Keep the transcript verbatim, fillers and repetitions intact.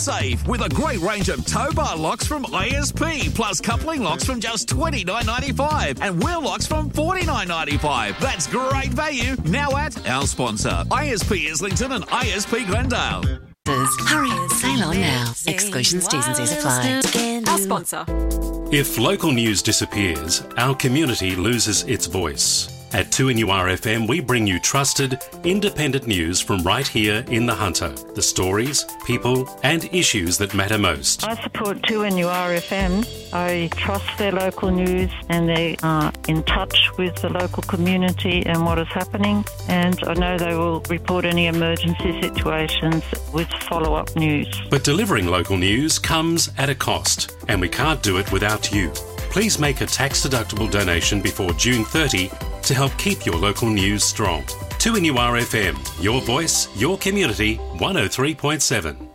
Save with a great range of tow bar locks from I S P, plus coupling locks from just twenty-nine ninety-five and wheel locks from forty-nine ninety-five. That's great value now at our sponsor, I S P Islington and I S P Glendale. Hurry, sail on now. Exclusions, T's and C's apply. Our sponsor. If local news disappears, our community loses its voice. At two N U R F M, we bring you trusted, independent news from right here in the Hunter. The stories, people and issues that matter most. I support two N U R F M. I trust their local news and they are in touch with the local community and what is happening. And I know they will report any emergency situations with follow-up news. But delivering local news comes at a cost, and we can't do it without you. Please make a tax-deductible donation before June thirtieth to help keep your local news strong. two N U R F M, your voice, your community, one oh three point seven.